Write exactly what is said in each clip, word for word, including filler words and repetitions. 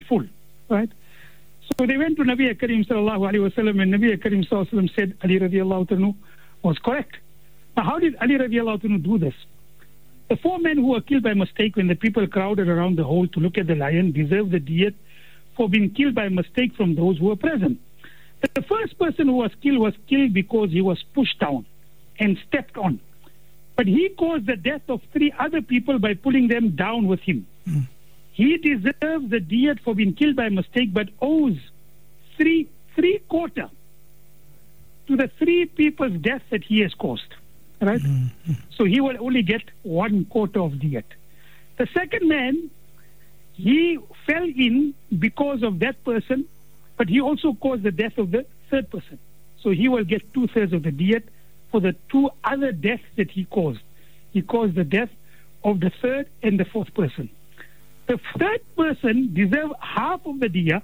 full, right? So they went to Nabi Karim sallallahu alaihi wasallam, and Nabi Karim sallallahu alaihi wasallam said Ali radiallahu anhu was correct. Now, how did Ali radiallahu anhu do this? The four men who were killed by mistake when the people crowded around the hole to look at the lion deserved the diyat for being killed by mistake from those who were present. The first person who was killed was killed because he was pushed down and stepped on. But he caused the death of three other people by pulling them down with him. Mm. He deserves the diyat for being killed by mistake, but owes three three quarter to the three people's death that he has caused. Right? Mm-hmm. So he will only get one quarter of diyat. The second man, he fell in because of that person, but he also caused the death of the third person. So he will get two-thirds of the diyat for the two other deaths that he caused. He caused the death of the third and the fourth person. The third person deserves half of the diyat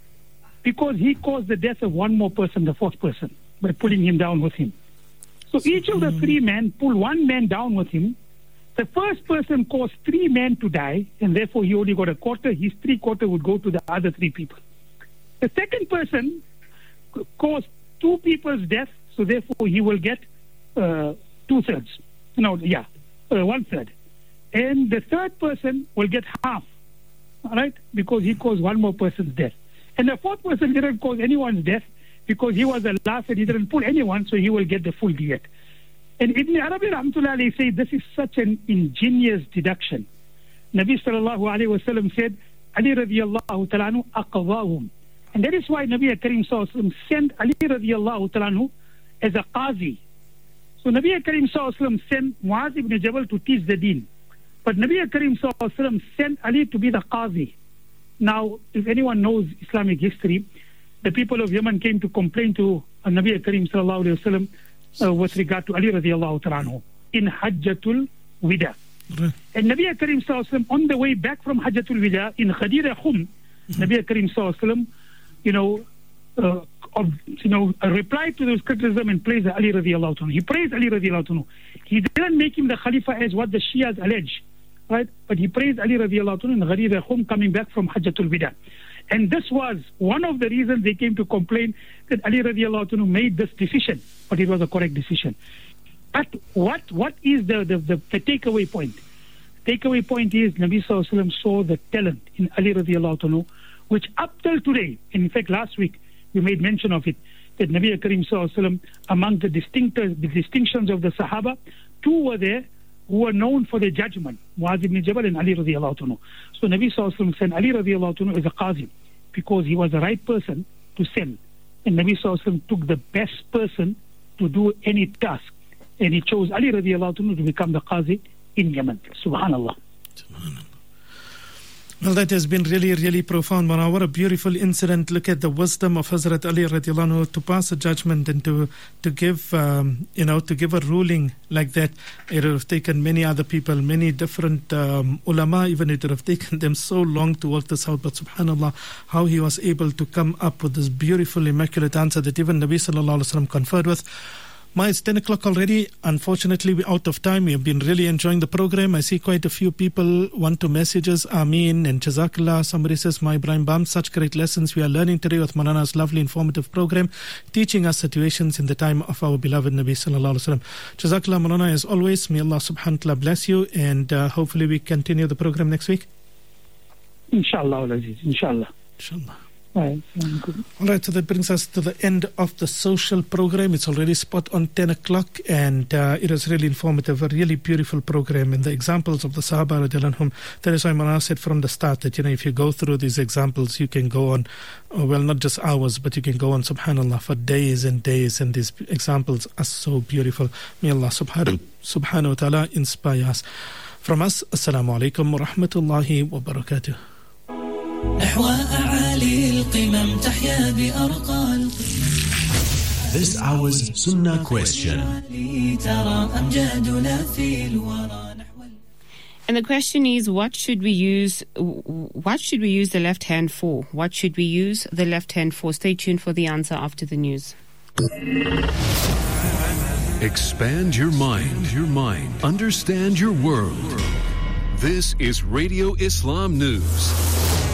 because he caused the death of one more person, the fourth person, by pulling him down with him. So each of the three men pull one man down with him. The first person caused three men to die, and therefore he only got a quarter. His three quarter would go to the other three people. The second person caused two people's death, so therefore he will get uh, two thirds. No, yeah, uh, one third. And the third person will get half, all right, because he caused one more person's death. And the fourth person didn't cause anyone's death because he was the last and he didn't pull anyone, so he will get the full diyat. And Ibn Arabi Rahmatullah alayhi say this is such an ingenious deduction. Nabi sallallahu alayhi wasallam said, Ali radiyallahu ta'ala anhu aqawahum. And that is why Nabi Karim sallallahu alayhi wasallam sent Ali radiyallahu ta'ala anhu as a qazi. So Nabi Karim sallallahu alayhi wasallam sent Muaz ibn Jabal to teach the deen. But Nabi Karim sallallahu alayhi wasallam sent Ali to be the qazi. Now, if anyone knows Islamic history, the people of Yemen came to complain to uh, Nabi Karim sallallahu alayhi wasallam uh, with regard to Ali radiallahu ta'ala anhu in Hajjatul Wida. Right. And Nabi Karim sallallahu alayhi wasallam on the way back from Hajjatul Wida in Ghadir Khum, mm-hmm. Nabi Karim sallallahu alayhi wasallam, you know, uh, of, you know, uh, replied to those criticism and praised Ali radiallahu ta'ala. He praised Ali radiallahu ta'ala. He didn't make him the Khalifa as what the Shias allege, right? But he praised Ali radiallahu ta'ala in Ghadir Khum coming back from Hajjatul Wida. And this was one of the reasons they came to complain that Ali radiallahu anhu made this decision, but it was a correct decision. But what what is the, the, the, the takeaway point? Takeaway point is Nabi sallallahu alaihi wasallam saw the talent in Ali radiallahu anhu, which up till today, and in fact last week we made mention of it, that Nabi Karim sallallahu alaihi wasallam, among the, distinct, the distinctions of the Sahaba, two were there who were known for their judgment, Muaz ibn Jabal and Ali radiallahu anhu. So Nabi sallallahu alaihi wasallam said Ali radiallahu anhu is a qazi because he was the right person to send. And Nabi sallallahu alaihi wasallam took the best person to do any task. And he chose Ali radiallahu anhu to become the qazi in Yemen. Subhanallah. Subhanallah. Well, that has been really, really profound, Mana. What a beautiful incident. Look at the wisdom of Hazrat Ali radiallahu anhu to pass a judgment and to to give, um, you know, to give a ruling like that. It would have taken many other people, many different um, ulama, even it would have taken them so long to work this out. But subhanallah, how he was able to come up with this beautiful, immaculate answer that even Nabi sallallahu alaihi wasallam conferred with. Ma, it's ten o'clock already. Unfortunately, we're out of time. We have been really enjoying the program. I see quite a few people want to message us. Ameen and Jazakallah. Somebody says, Ma Ibrahim Bam, such great lessons we are learning today with Manana's lovely informative program, teaching us situations in the time of our beloved Nabi sallallahu alaihi wasallam. Jazakallah, Manana, as always. May Allah subhanahu wa ta'ala bless you, and uh, hopefully we continue the program next week. Inshallah, Aziz. Inshallah. Inshallah. Right. All right, so that brings us to the end of the social program. It's already spot on ten o'clock, and uh, it was really informative, a really beautiful program. And the examples of the Sahaba radiallahu anhum, that is why Mana said from the start that, you know, if you go through these examples, you can go on, uh, well, not just hours, but you can go on, subhanallah, for days and days. And these examples are so beautiful. May Allah subhanahu, subhanahu wa ta'ala inspire us. From us, assalamu alaikum wa rahmatullahi wa barakatuh. This hour's Sunnah question. And the question is, what should we use what should we use the left hand for? What should we use the left hand for? Stay tuned for the answer after the news. Expand your mind, your mind. Understand your world. This is Radio Islam News.